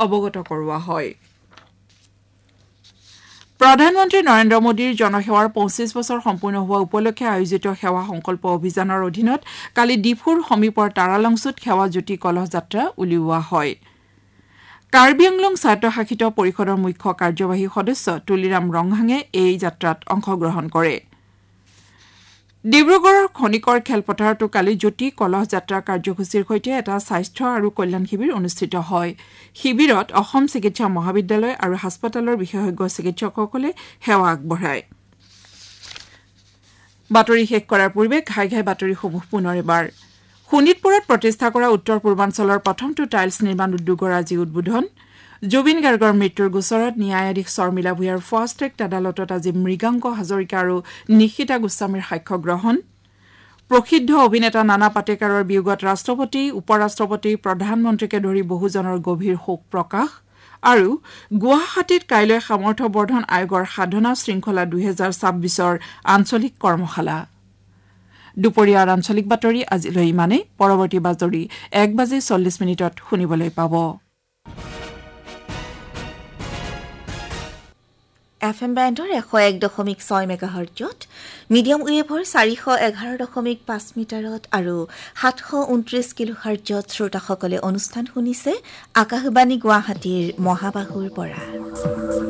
অৱগত কৰোৱা হয় প্ৰধানমন্ত্ৰী নৰেন্দ্ৰ মোদীৰ জনসেৱাৰ 25 বছৰ সম্পূৰ্ণ হোৱা উপলক্ষে আয়োজিত সেৱা সংকল্প অভিযানৰ অধীনত কালি ডিফুৰ সমীপৰ তাৰালংছুত সেৱা জ্যোতি কলহ যাত্ৰা উলিওৱা হয় কাৰ্বি আংলং স্বায়ত্তশাসিত পৰিষদৰ মুখ্য কাৰ্যবাহী সদস্য তুলিৰাম ৰংহাঙে এই যাত্ৰাত অংশগ্ৰহণ কৰে ডিব্ৰুগড়ৰ খনিকৰ খেলপথাৰতো কালি জ্যোতি কলহ যাত্ৰা কাৰ্যসূচীৰ সৈতে এটা স্বাস্থ্য আৰু কল্যাণ শিবিৰ অনুষ্ঠিত হয় শিবিৰত অসম চিকিৎসা মহাবিদ্যালয় আৰু হাস্পতালৰ বিশেষজ্ঞ চিকিৎসকসকলে সেৱা আগবঢ়ায় বাতৰি শেষ কৰাৰ পূৰ্বে ঘাই ঘাই বাতৰিসমূহ পুনৰ এবাৰ শোণিতপুৰত প্ৰতিষ্ঠা কৰা উত্তৰ পূৰ্বাঞ্চলৰ প্ৰথমটো টাইলছ নিৰ্মাণ উদ্যোগৰ আজি উদ্বোধন জুবিন গাৰ্গৰ মৃত্যুৰ গোচৰত ন্যায়াধীশ শৰ্মিলা ভূঞাৰ ফাষ্ট ট্ৰেক আদালতত আজি মৃগাংক হাজৰিকা আৰু নিশিতা গোস্বামীৰ সাক্ষ্য গ্ৰহণ প্ৰসিদ্ধ অভিনেতা নানা পাটেকাৰৰ বিয়োগত ৰাষ্ট্ৰপতি উপৰাষ্ট্ৰপতি প্ৰধানমন্ত্ৰীকে ধৰি বহুজনৰ গভীৰ শোক প্ৰকাশ আৰু গুৱাহাটীত কাইলৈ সামৰ্থ্য বৰ্ধন আয়োগৰ সাধনা শৃংখলা 2026ৰ আঞ্চলিক কৰ্মশালা দুপৰীয়াৰ আঞ্চলিক বাতৰি আজিলৈ ইমানেই পৰৱৰ্তী বাতৰি 1:40 শুনিবলৈ পাব FM বেণ্ডৰ 101.6 মেগাহাৰ্টজত মিডিয়াম ৱেভৰ 411.5 মিটাৰত আৰু 729 কিলোহাৰ্টজত শ্ৰোতাসকলে অনুষ্ঠান শুনিছে আকাশবাণী গুৱাহাটীৰ মহাবাহুৰ পৰা